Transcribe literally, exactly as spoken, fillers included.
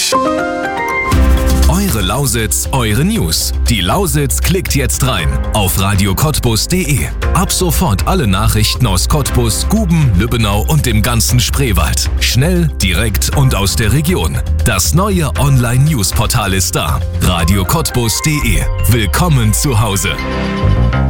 Eure Lausitz, eure News. Die Lausitz klickt jetzt rein auf radio cottbus punkt de. Ab sofort alle Nachrichten aus Cottbus, Guben, Lübbenau und dem ganzen Spreewald. Schnell, direkt und aus der Region. Das neue Online-News-Portal ist da. radio cottbus punkt de. Willkommen zu Hause.